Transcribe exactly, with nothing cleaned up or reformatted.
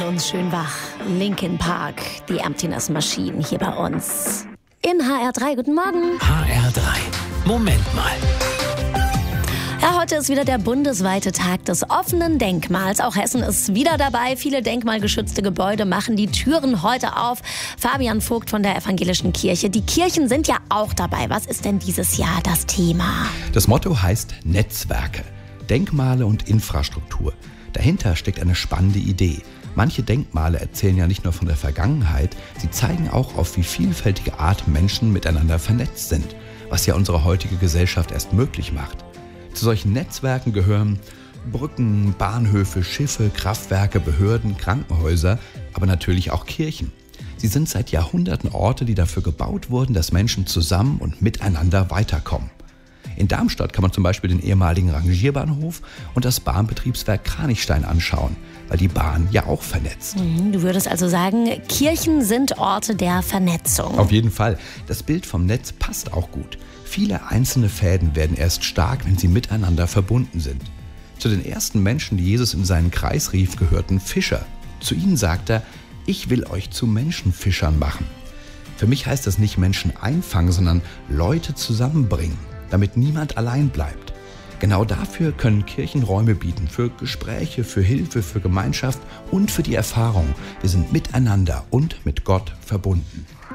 uns schön wach. Linkin Park, die Emptiness Machine hier bei uns. In H R drei, guten Morgen. H R drei, Moment mal. Ja, heute ist wieder der bundesweite Tag des offenen Denkmals. Auch Hessen ist wieder dabei. Viele denkmalgeschützte Gebäude machen die Türen heute auf. Fabian Vogt von der Evangelischen Kirche. Die Kirchen sind ja auch dabei. Was ist denn dieses Jahr das Thema? Das Motto heißt Netzwerke, Denkmale und Infrastruktur. Dahinter steckt eine spannende Idee. Manche Denkmale erzählen ja nicht nur von der Vergangenheit, sie zeigen auch, auf wie vielfältige Art Menschen miteinander vernetzt sind, was ja unsere heutige Gesellschaft erst möglich macht. Zu solchen Netzwerken gehören Brücken, Bahnhöfe, Schiffe, Kraftwerke, Behörden, Krankenhäuser, aber natürlich auch Kirchen. Sie sind seit Jahrhunderten Orte, die dafür gebaut wurden, dass Menschen zusammen und miteinander weiterkommen. In Darmstadt kann man zum Beispiel den ehemaligen Rangierbahnhof und das Bahnbetriebswerk Kranichstein anschauen, weil die Bahn ja auch vernetzt. Du würdest also sagen, Kirchen sind Orte der Vernetzung. Auf jeden Fall. Das Bild vom Netz passt auch gut. Viele einzelne Fäden werden erst stark, wenn sie miteinander verbunden sind. Zu den ersten Menschen, die Jesus in seinen Kreis rief, gehörten Fischer. Zu ihnen sagt er, ich will euch zu Menschenfischern machen. Für mich heißt das nicht Menschen einfangen, sondern Leute zusammenbringen, damit niemand allein bleibt. Genau dafür können Kirchen Räume bieten, für Gespräche, für Hilfe, für Gemeinschaft und für die Erfahrung, wir sind miteinander und mit Gott verbunden.